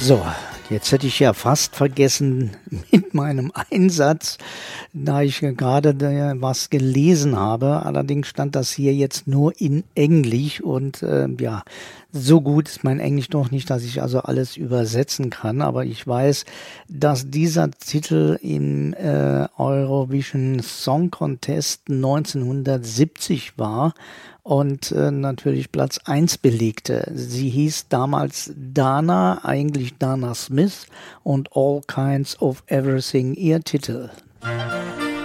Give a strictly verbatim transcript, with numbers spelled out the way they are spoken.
So, jetzt hätte ich ja fast vergessen mit meinem Einsatz, da ich gerade äh, was gelesen habe. Allerdings stand das hier jetzt nur in Englisch und äh, ja, so gut ist mein Englisch doch nicht, dass ich also alles übersetzen kann. Aber ich weiß, dass dieser Titel im äh, Eurovision Song Contest neunzehnhundertsiebzig war und äh, natürlich Platz eins belegte. Sie hieß damals Dana, eigentlich Dana Smith, und All Kinds of Everything, ihr Titel.